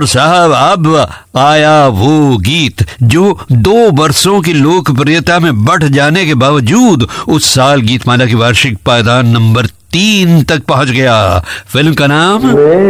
और साहब अब आया वो गीत जो 2 वर्षों की लोकप्रियता में बढ़ जाने के बावजूद उस साल गीतमाला की वार्षिक पायदान नंबर 3 तक पहुंच गया। फिल्म का नाम